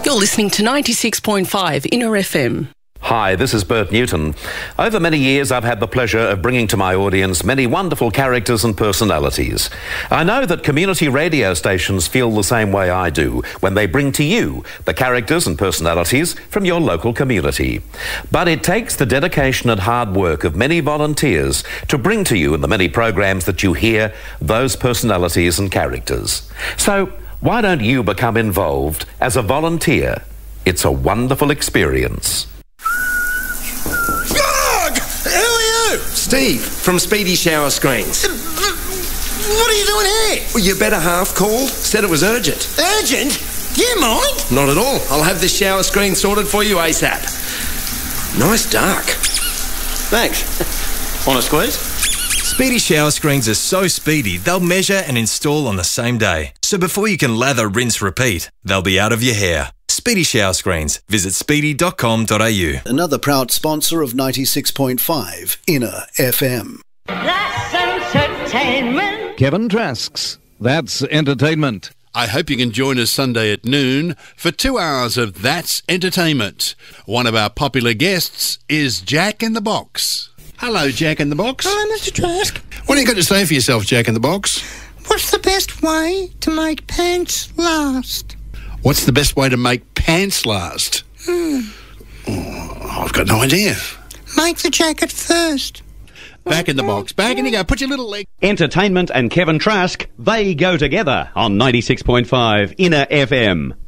You're listening to 96.5 Inner FM. Hi, this is Bert Newton. Over many years, I've had the pleasure of bringing to my audience many wonderful characters and personalities. I know that community radio stations feel the same way I do when they bring to you the characters and personalities from your local community. But it takes the dedication and hard work of many volunteers to bring to you in the many programs that you hear those personalities and characters. So, why don't you become involved as a volunteer? It's a wonderful experience. Steve, from Speedy Shower Screens. What are you doing here? Well, your better half called, said it was urgent. Urgent? Do you mind? Not at all. I'll have this shower screen sorted for you ASAP. Nice dark. Thanks. Want a squeeze? Speedy Shower Screens are so speedy, they'll measure and install on the same day. So before you can lather, rinse, repeat, they'll be out of your hair. Speedy Shower Screens. Visit speedy.com.au. Another proud sponsor of 96.5 Inner FM. That's entertainment. Kevin Trask's That's Entertainment. I hope you can join us Sunday at noon for 2 hours of That's Entertainment. One of our popular guests is Jack in the Box. Hello, Jack in the Box. Hello, Mr. Trask. What do you got to say for yourself, Jack in the Box? What's the best way to make pants last? What's the best way to make pants last? Oh, I've got no idea. Make the jacket first. Back in the box. Back and you go. Put your little leg. Entertainment and Kevin Trask, they go together on 96.5 Inner FM.